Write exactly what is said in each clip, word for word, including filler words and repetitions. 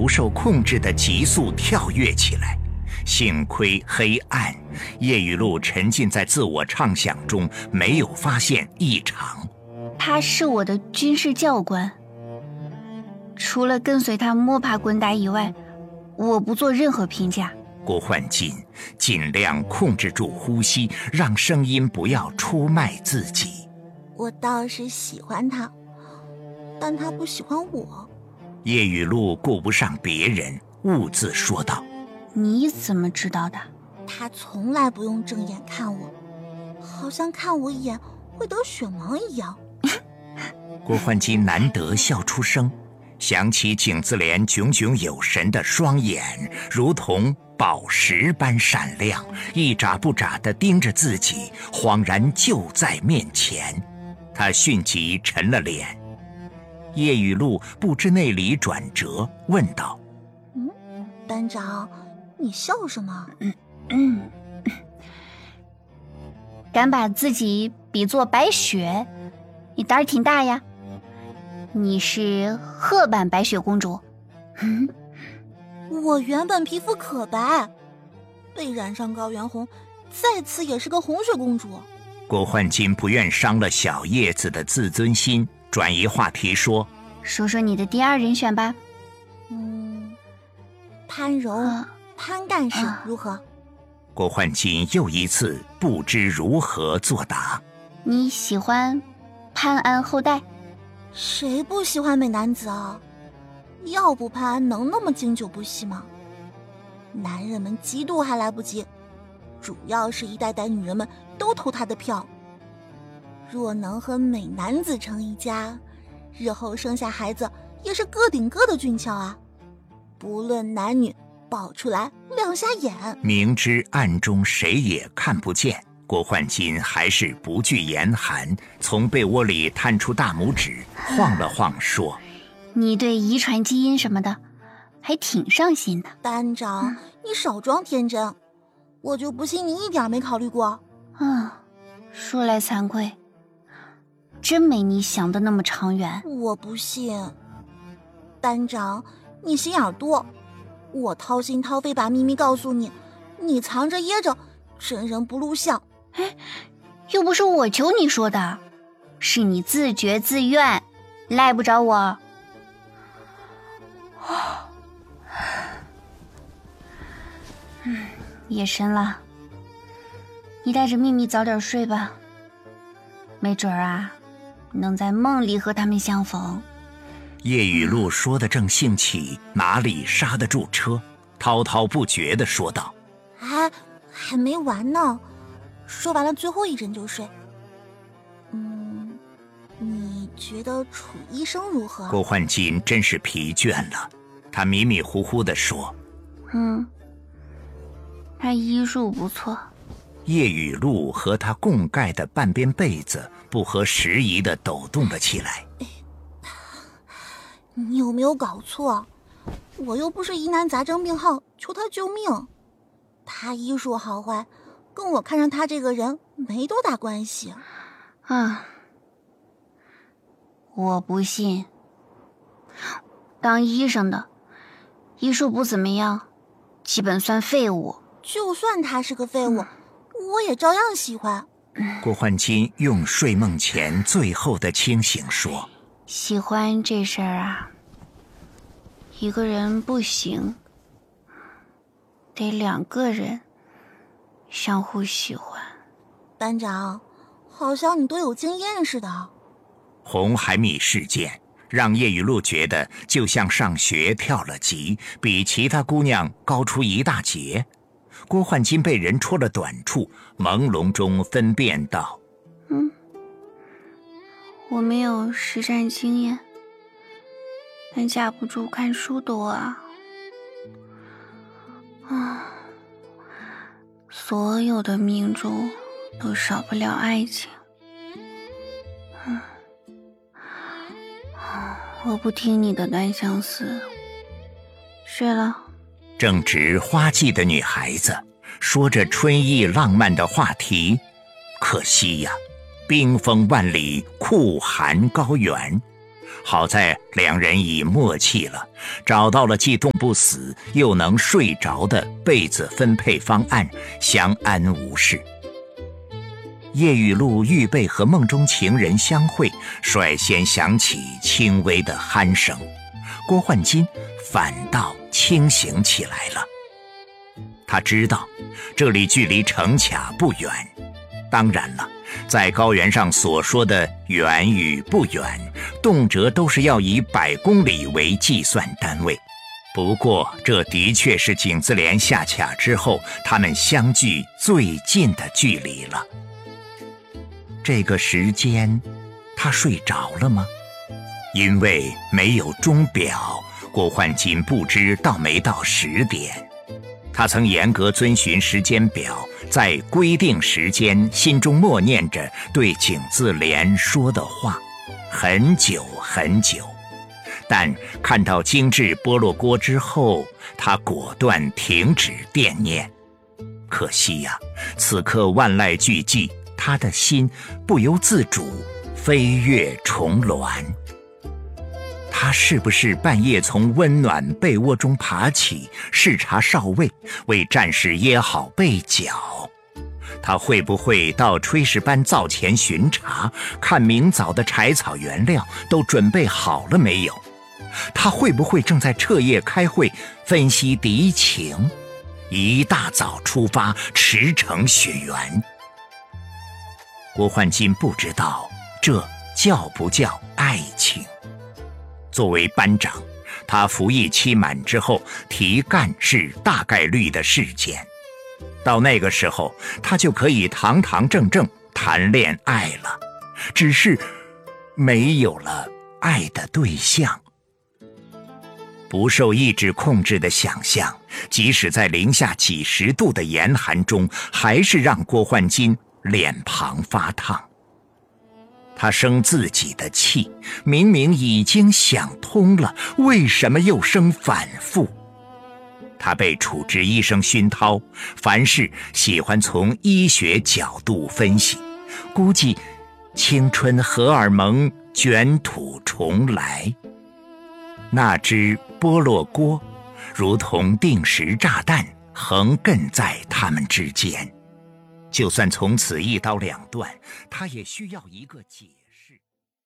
不受控制地急速跳跃起来。幸亏黑暗，叶雨露沉浸在自我畅想中，没有发现异常。 他是我的军事教官，除了跟随他摸爬滚打以外，我不做任何评价。 郭焕金尽量控制住呼吸，让声音不要出卖自己。 我倒是喜欢他，但他不喜欢我。 叶雨露顾不上别人，兀自说道： 你怎么知道的？ 他从来不用正眼看我，好像看我一眼会得血盲一样。 郭焕金难得笑出声，想起景自怜炯炯有神的双眼，如同宝石般闪亮，一眨不眨地盯着自己，恍然就在面前。他迅即沉了脸。叶雨露不知内里转折，问道： 嗯，班长，你笑什么？ 嗯嗯，敢把自己比作白雪，你胆儿挺大呀。你是褐版白雪公主。嗯， 我原本皮肤可白，被染上高原红，再次也是个红雪公主。 郭焕金不愿伤了小叶子的自尊心，转移话题说： 说说你的第二人选吧。 嗯，潘柔、啊、潘干事、啊、如何？ 郭焕金又一次不知如何作答。 你喜欢潘安后代？ 谁不喜欢美男子啊？要不潘安能那么经久不息吗？男人们嫉妒还来不及，主要是一代代女人们都投他的票。若能和美男子成一家，日后生下孩子也是个顶个的俊俏啊，不论男女，抱出来亮瞎眼。 明知暗中谁也看不见，郭焕金还是不惧严寒，从被窝里探出大拇指，晃了晃说： 你对遗传基因什么的还挺上心的。 班长、嗯、你少装天真，我就不信你一点没考虑过。 嗯，说来惭愧，真没你想的那么长远。 我不信。班长，你心眼多，我掏心掏肺把秘密告诉你，你藏着掖着，真人不露相。 哎，又不是我求你说的，是你自觉自愿，赖不着我。嗯，夜深了，你带着秘密早点睡吧，没准儿啊，能在梦里和他们相逢。 叶雨露说得正兴起，哪里刹得住车，滔滔不绝地说道： 还还没完呢，说完了最后一针就睡。嗯，你觉得楚医生如何？ 郭焕金真是疲倦了，他迷迷糊糊地说： 嗯，他医术不错。 叶雨露和他共盖的半边被子不合时宜地抖动了起来。 你有没有搞错？我又不是疑难杂症病号，求他救命。他医术好坏，跟我看上他这个人没多大关系。 啊，我不信。当医生的，医术不怎么样，基本算废物。 就算他是个废物，嗯、我也照样喜欢。 郭焕金用睡梦前最后的清醒说： 喜欢这事儿啊，一个人不行，得两个人相互喜欢。 班长，好像你都有经验似的。 红海米事件让叶雨露觉得就像上学跳了级，比其他姑娘高出一大截。郭焕金被人戳了短处，朦胧中分辨道： 嗯，我没有实战经验，但架不住看书多啊。啊，所有的命中都少不了爱情。嗯，我不听你的单相思，睡了。 正值花季的女孩子说着春意浪漫的话题，可惜呀，冰封万里，酷寒高原。 好在两人已默契了，找到了既冻不死又能睡着的被子分配方案，相安无事。叶雨露预备和梦中情人相会，率先响起轻微的鼾声，郭焕金反倒清醒起来了。他知道这里距离城卡不远，当然了，在高原上所说的远与不远，动辄都是要以百公里为计算单位。不过这的确是景自怜下卡之后他们相距最近的距离了。这个时间他睡着了吗？因为没有钟表，郭焕金不知到没到十点。他曾严格遵循时间表，在规定时间心中默念着对景自怜说的话，很久很久。但看到精致菠萝锅之后，他果断停止惦念。可惜呀、啊，此刻万籁俱寂，他的心不由自主飞跃重峦。他是不是半夜从温暖被窝中爬起，视察哨位，为战士掖好被角？他会不会到炊事班灶前巡查，看明早的柴草原料都准备好了没有？他会不会正在彻夜开会，分析敌情，一大早出发，驰骋雪原？郭焕金不知道这叫不叫爱情。作为班长，他服役期满之后提干是大概率的事件，到那个时候他就可以堂堂正正谈恋爱了，只是没有了爱的对象。不受意志控制的想象，即使在零下几十度的严寒中，还是让郭焕金脸庞发烫。他生自己的气，明明已经想通了，为什么又生反复？他被主治医生熏陶，凡事喜欢从医学角度分析，估计青春荷尔蒙卷土重来。那只菠萝锅如同定时炸弹，横亘在他们之间。就算从此一刀两断，他也需要一个解释。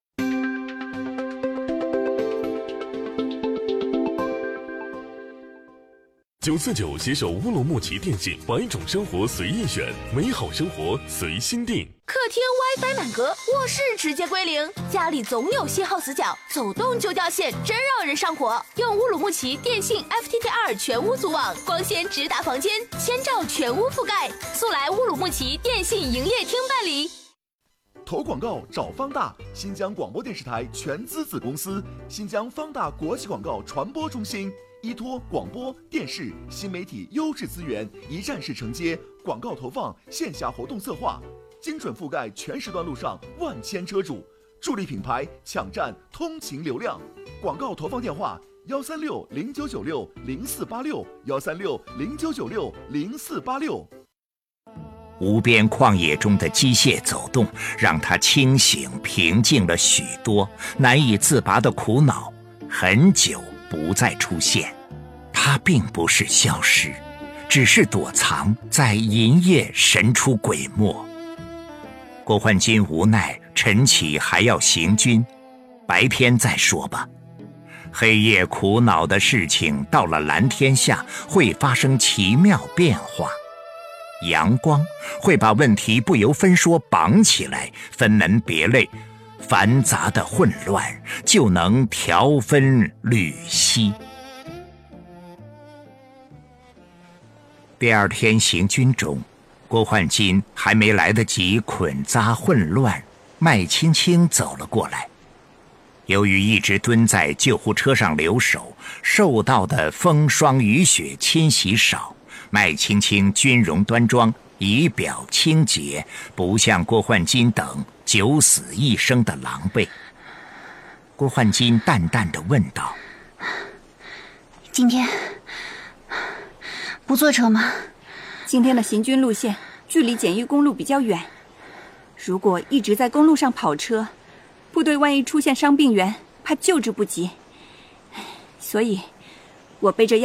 九四九携手乌鲁木齐电信，百种生活随意选，美好生活随心定。 客厅 WiFi 满格，卧室直接归零，家里总有信号死角，走动就掉线，真让人上火。用乌鲁木齐电信 F T T 二全屋组网，光纤直达房间，千兆全屋覆盖。速来乌鲁木齐电信营业厅办理。 投广告找方大，新疆广播电视台全资子公司，新疆方大国际广告传播中心。依托广播电视新媒体优质资源，一站式承接广告投放、线下活动策划，精准覆盖全时段路上万千车主，助力品牌抢占通勤流量。广告投放电话：幺三六零九九六零四八六，幺三六零九九六零四八六。 无边旷野中的机械走动，让他清醒平静了许多，难以自拔的苦恼很久不再出现。他并不是消失，只是躲藏在银夜神出鬼没。郭焕金无奈，晨起还要行军，白天再说吧。黑夜苦恼的事情到了蓝天下会发生奇妙变化，阳光会把问题不由分说绑起来，分门别类，繁杂的混乱就能调分缕析。第二天行军中，郭焕金还没来得及捆扎混乱，麦青青走了过来。由于一直蹲在救护车上留守，受到的风霜雨雪侵袭少，麦青青军容端庄，仪表清洁，不像郭焕金等九死一生的狼狈。郭焕金淡淡地问道： 今天不坐车吗？ 今天的行军路线距离简易公路比较远，如果一直在公路上跑车，部队万一出现伤病员， 怕救治不及，所以，我背着药。